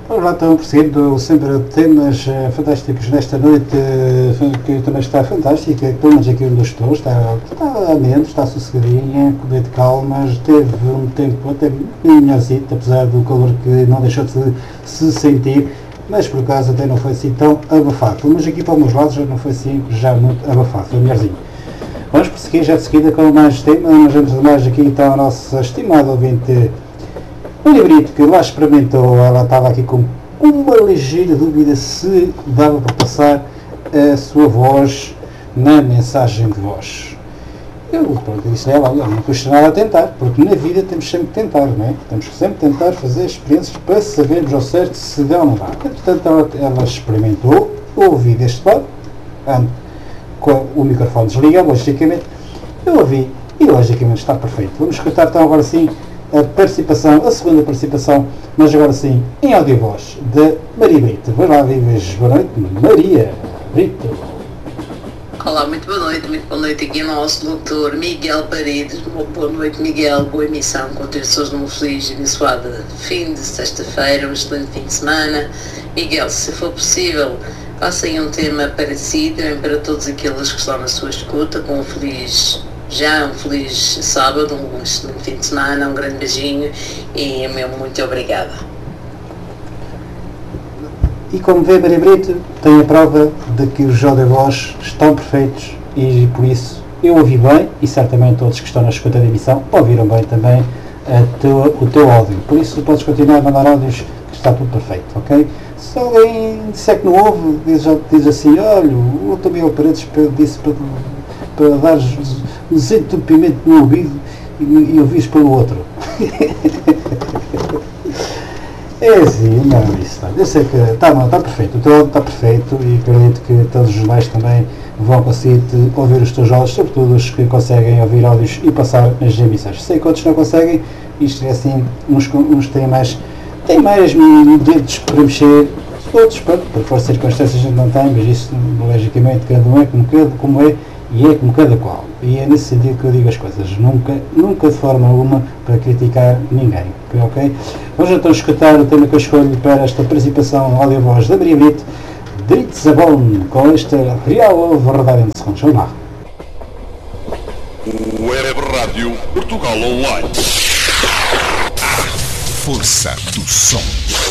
Olá, estão prosseguindo sempre temas fantásticos nesta noite, que também está fantástica, pelo menos aqui onde eu estou, está ameno, está sossegadinha, de calmas, teve um tempo até melhorzinho, apesar do calor que não deixou de se sentir, mas por acaso até não foi assim tão abafado. Pelo menos aqui para os meus lados já não foi assim já muito abafado, foi melhorzinho. Vamos prosseguir já de seguida com mais temas, mas antes de mais aqui está a nossa estimada ouvinte, um librito que lá experimentou. Ela estava aqui com uma ligeira dúvida se dava para passar a sua voz na mensagem de voz. Eu disse a ela, olha, não custa nada a tentar, porque na vida temos sempre que tentar, não é? Temos que sempre tentar fazer experiências para sabermos ao certo se dá ou não dá. Portanto, ela experimentou, ouvi deste lado, com o microfone desligado, logicamente, eu ouvi e logicamente está perfeito. Vamos escutar então agora sim a segunda participação, mas agora sim, em áudio-voz, de Maria Brito. Vai lá, vives. Boa noite, Maria Brito. Olá, muito boa noite aqui ao nosso doutor Miguel Paredes. Boa noite, Miguel, boa emissão, continuações num feliz e abençoado fim de sexta-feira, um excelente fim de semana. Miguel, se for possível, passem um tema para si, também para todos aqueles que estão na sua escuta, com um feliz sábado, um excelente fim de semana, um grande beijinho e meu muito obrigada. E como vê, Maria Brito, tem a prova de que os áudio-voz estão perfeitos e por isso eu ouvi bem e certamente todos que estão na escuta da emissão ouviram bem também o teu áudio. Por isso podes continuar a mandar áudios que está tudo perfeito, ok? Se alguém disser que não ouve, diz assim, olha, o Dr. Miguel Paredes disse para dar desentupimento no ouvido e ouvires pelo outro. É assim, não, isso está. Eu sei que está perfeito, o teu áudio está perfeito e acredito que todos os demais também vão conseguir ouvir os teus áudios, sobretudo os que conseguem ouvir áudios e passar nas emissões. Sei que outros não conseguem, isto é assim, uns têm mais dedos para mexer, outros, pronto, por força de circunstâncias a gente não tem, mas isso logicamente cada um é como é e é como cada qual. E é nesse sentido que eu digo as coisas, nunca de forma alguma para criticar ninguém, ok? Vamos então escutar o tema que eu escolho para esta participação áudio-voz da Maria Brito, Dritzabon, com esta real verdade em segundos. Vamos lá. Web Rádio Portugal Online. Força do som.